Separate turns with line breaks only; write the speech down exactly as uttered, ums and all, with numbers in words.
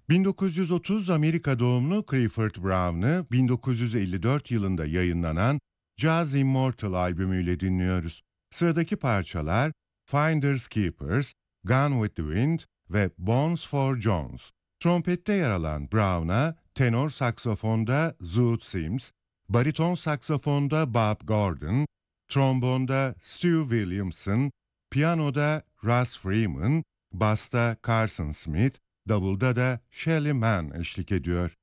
bin dokuz yüz otuz Amerika doğumlu Clifford Brown'ı bin dokuz yüz elli dört yılında yayınlanan Jazz Immortal albümüyle dinliyoruz. Sıradaki parçalar Finders Keepers, Gone with the Wind ve Bones for Jones. Trompette yer alan Brown'a tenor saksafonda Zoot Sims, bariton saksafonda Bob Gordon, trombonda Stu Williamson, piyanoda Russ Freeman, basta Carson Smith, davulda da Shelly Manne eşlik ediyor.